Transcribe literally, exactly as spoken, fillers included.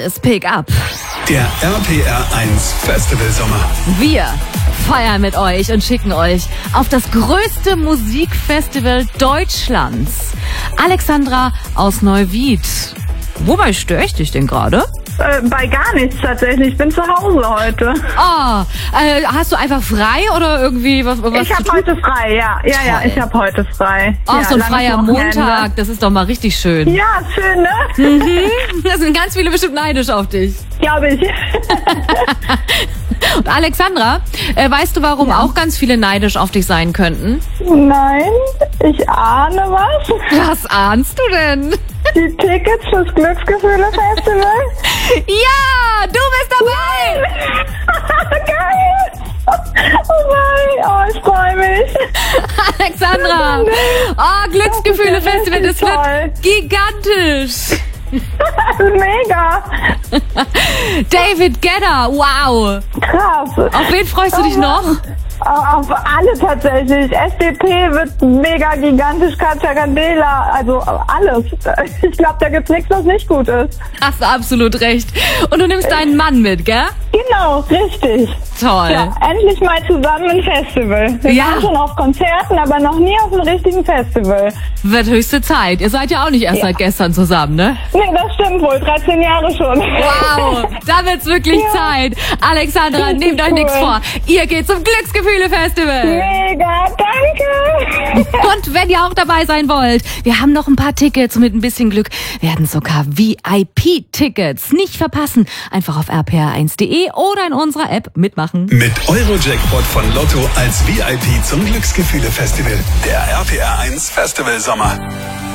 Jahres-Pick-up. Der R P R eins Festival Sommer. Wir feiern mit euch und schicken euch auf das größte Musikfestival Deutschlands. Alexandra aus Neuwied. Wobei störe ich dich denn gerade? Äh, bei gar nichts tatsächlich. Ich bin zu Hause heute. Ah, äh, hast du einfach frei oder irgendwie was? was ich habe heute frei, ja. Ja, ja, ich habe heute frei. Oh, ja, so ein freier Montag, das ist doch mal richtig schön. Ja, schön, ne? Mhm. Da sind ganz viele bestimmt neidisch auf dich. Glaube ich. Und Alexandra, äh, weißt du, warum ja. auch ganz viele neidisch auf dich sein könnten? Nein, ich ahne was. Was ahnst du denn? Die Tickets fürs Glücksgefühle-Festival? Ja, du bist dabei! Geil! Oh nein, oh, ich freue mich. Alexandra, oh, Glücksgefühle-Festival, das wird gigantisch. Mega! David Guetta, wow! Krass! Auf wen freust du dich noch? Auf alle tatsächlich. S D P wird mega gigantisch, Katja Candela, also alles. Ich glaube, da gibt's nichts, was nicht gut ist. Hast du absolut recht. Und du nimmst deinen Mann mit, gell? Genau, richtig. Toll. Ja, endlich mal zusammen ein Festival. Wir ja. waren schon auf Konzerten, aber noch nie auf einem richtigen Festival. Wird höchste Zeit. Ihr seid ja auch nicht erst ja. seit gestern zusammen, ne? Nee, das stimmt wohl. dreizehn Jahre schon. Wow, da wird's wirklich ja. Zeit. Alexandra, richtig nehmt euch cool. nichts vor. Ihr geht zum Glücksgefühle-Festival. Mega, danke. Und wenn ihr auch dabei sein wollt, wir haben noch ein paar Tickets und mit ein bisschen Glück werden sogar V I P-Tickets. Nicht verpassen. Einfach auf r p r eins punkt de oder in unserer App mitmachen. Mit Euro-Jackpot von Lotto als V I P zum Glücksgefühle-Festival. Der R P R eins Festival Sommer.